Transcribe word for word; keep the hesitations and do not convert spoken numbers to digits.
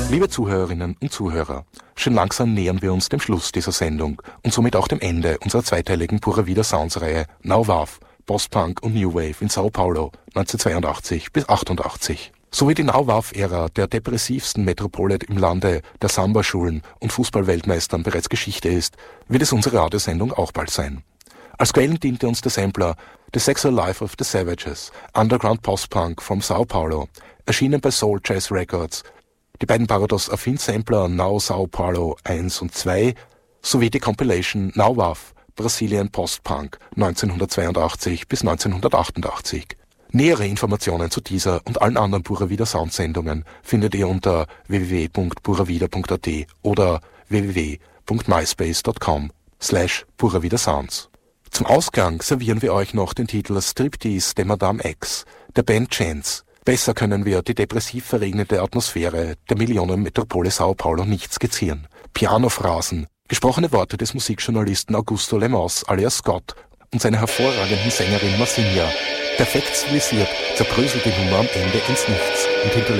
Liebe Zuhörerinnen und Zuhörer, schon langsam nähern wir uns dem Schluss dieser Sendung und somit auch dem Ende unserer zweiteiligen Pura Vida Sounds-Reihe Now Wave, Post-Punk und New Wave in Sao Paulo neunzehnhundertzweiundachtzig bis achtundachtzig. So wie die Now Wave-Ära der depressivsten Metropole im Lande der Samba-Schulen und Fußballweltmeistern bereits Geschichte ist, wird es unsere Radiosendung auch bald sein. Als Quellen diente uns der Sampler The Sexual Life of the Savages, Underground Post-Punk from Sao Paulo, erschienen bei Soul Jazz Records, die beiden Parados-Affin-Sampler Now Sao Paulo eins und zwei sowie die Compilation Now Wave, Brazilian Post-Punk neunzehnhundertzweiundachtzig bis neunzehnhundertachtundachtzig. Nähere Informationen zu dieser und allen anderen Pura Vida Sound-Sendungen findet ihr unter w w w punkt puravida punkt a t oder w w w punkt myspace punkt com slash puravidasounds. Zum Ausgang servieren wir euch noch den Titel Striptease de Madame X der Band Chance. Besser können wir die depressiv verregnete Atmosphäre der Millionenmetropole Sao Paulo nicht skizzieren. Pianophrasen, gesprochene Worte des Musikjournalisten Augusto Lemos alias Scott und seiner hervorragenden Sängerin Marcinha. Perfekt stilisiert zerbröselt die Nummer am Ende ins Nichts und hinterlässt